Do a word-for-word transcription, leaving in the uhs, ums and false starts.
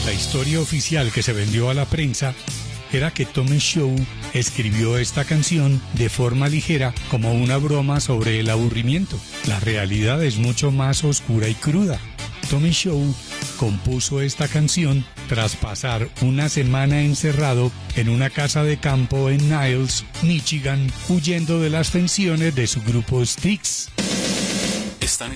La historia oficial que se vendió a la prensa era que Tommy Shaw escribió esta canción de forma ligera como una broma sobre el aburrimiento. La realidad es mucho más oscura y cruda. Tommy Shaw compuso esta canción tras pasar una semana encerrado en una casa de campo en Niles, Michigan, huyendo de las tensiones de su grupo Styx. Están